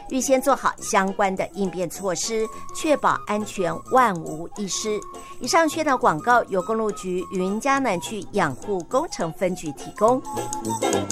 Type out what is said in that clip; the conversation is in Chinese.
预先做好相关的应变措施，确保安全万无一失。以上宣导广告由公路局云嘉南区养护工程分局提供。